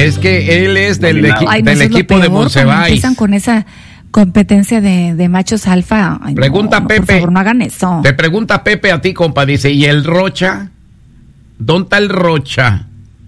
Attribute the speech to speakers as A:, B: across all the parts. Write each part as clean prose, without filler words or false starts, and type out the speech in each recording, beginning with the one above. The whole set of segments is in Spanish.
A: Es que él es del equipo de Monsiváis.
B: Empiezan con esa competencia de machos alfa. Ay,
A: pregunta Pepe.
B: Por favor, no hagan eso.
A: Te pregunta Pepe a ti, compa. Dice, ¿y el Rocha? ¿Dónde está el Rocha?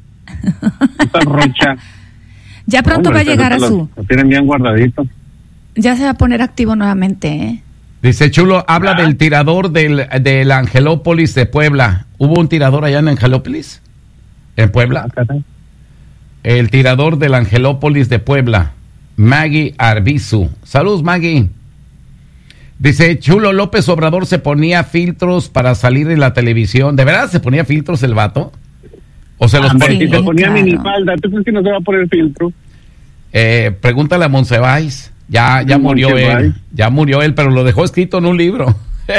B: Ya pronto va a llegar a su...
C: Lo tienen bien guardadito.
B: Ya se va a poner activo nuevamente, ¿eh?
A: Dice Chulo, habla del tirador del Angelópolis de Puebla. ¿Hubo un tirador allá en Angelópolis? ¿En Puebla? El tirador del Angelópolis de Puebla. Maggie Arbizu. Saludos, Maggie. Dice Chulo, López Obrador se ponía filtros para salir en la televisión. ¿De verdad se ponía filtros el vato? ¿O se los ponía?
C: Si se ponía minifalda, ¿tú crees que no se va a poner filtro?
A: Pregúntale a Monsiváis. Ya murió él. Ya murió él, pero lo dejó escrito en un libro.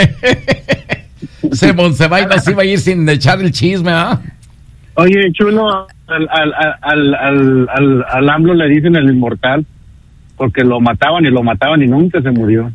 A: Ese Monsiváis no se iba a ir sin echar el chisme, ¿ah?
C: Oye, Chulo, al AMLO le dicen el inmortal, porque lo mataban y nunca se murió.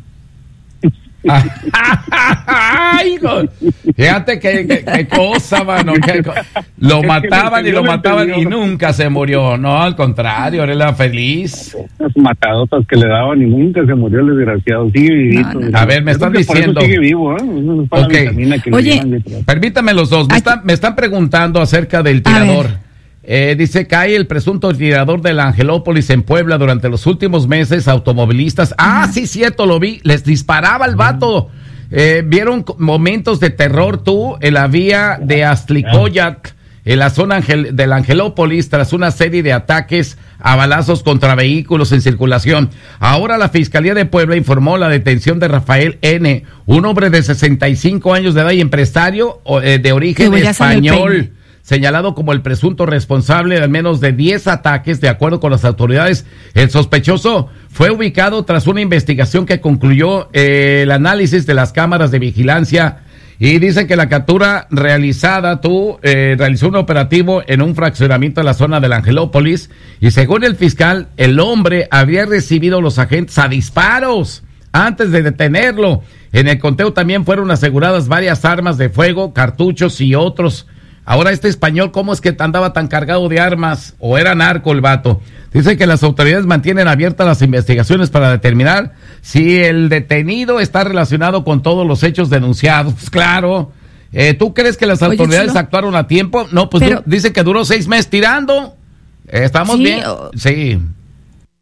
A: Ay, hijo. Fíjate qué cosa, mano. Lo mataban y nunca se murió. No, al contrario, él era feliz.
C: Las matadotas que le daban y nunca se murió el desgraciado. Sigue vivito.
A: No. A ver, me están diciendo.
C: Sigue vivo, ¿eh?
A: Okay. Oye, permítame los dos. Me están preguntando acerca del tirador. Dice, cae el presunto tirador del Angelópolis en Puebla durante los últimos meses, automovilistas. Sí, cierto, lo vi. Les disparaba el vato. ¿Vieron momentos de terror tú en la vía de Aztlicoyac, en la zona del Angelópolis, tras una serie de ataques a balazos contra vehículos en circulación? Ahora la Fiscalía de Puebla informó la detención de Rafael N., un hombre de 65 años de edad y empresario de origen español, señalado como el presunto responsable de al menos de 10 ataques. De acuerdo con las autoridades, el sospechoso fue ubicado tras una investigación que concluyó el análisis de las cámaras de vigilancia, y dicen que la captura realizó un operativo en un fraccionamiento de la zona del Angelópolis, y según el fiscal, el hombre había recibido los agentes a disparos antes de detenerlo. En el conteo también fueron aseguradas varias armas de fuego, cartuchos y otros. Ahora este español, ¿cómo es que andaba tan cargado de armas? ¿O era narco el vato? Dice que las autoridades mantienen abiertas las investigaciones para determinar si el detenido está relacionado con todos los hechos denunciados. Pues claro. ¿Tú crees que las autoridades actuaron a tiempo? No, pues dice que duró 6 meses tirando. ¿Estamos bien? Sí.